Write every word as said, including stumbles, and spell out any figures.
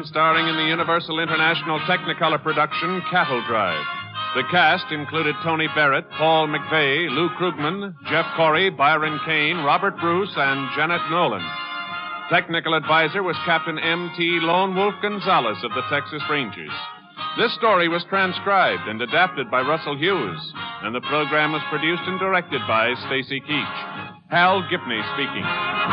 Western starring in the Universal International Technicolor production Cattle Drive. The cast included Tony Barrett, Paul McVeigh, Lou Krugman, Jeff Corey, Byron Kane, Robert Bruce, and Janet Nolan. Technical advisor was Captain M T Lone Wolf Gonzalez of the Texas Rangers. This story was transcribed and adapted by Russell Hughes, and the program was produced and directed by Stacy Keach. Hal Gipney speaking.